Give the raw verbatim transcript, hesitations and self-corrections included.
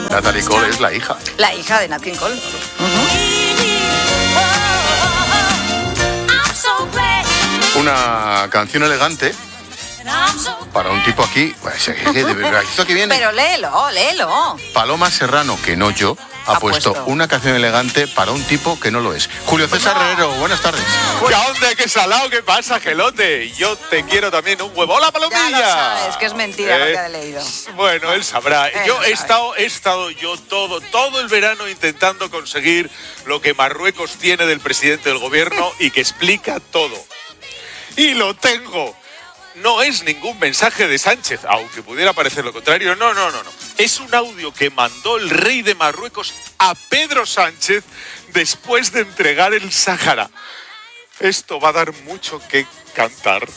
Natalie Cole es la hija. La hija de Nat King Cole. Uh-huh. Una canción elegante para un tipo aquí. Pues, esto que viene. Pero léelo, léelo. Paloma Serrano, que no yo, ha, ha puesto, puesto una canción elegante para un tipo que no lo es. Julio César no. Herrero, buenas tardes. ¿Qué onda? ¿Qué salado? ¿Qué pasa, gelote? Yo te quiero también un huevo. ¡Hola, Palomilla! Ya lo sabes, que es mentira eh, lo que ha leído. Bueno, él sabrá. Él yo he sabe. estado, he estado yo todo, todo el verano intentando conseguir lo que Marruecos tiene del presidente del gobierno y que explica todo. Y lo tengo. No es ningún mensaje de Sánchez, aunque pudiera parecer lo contrario. No, no, no, no. Es un audio que mandó el rey de Marruecos a Pedro Sánchez después de entregar el Sáhara. Esto va a dar mucho que cantar.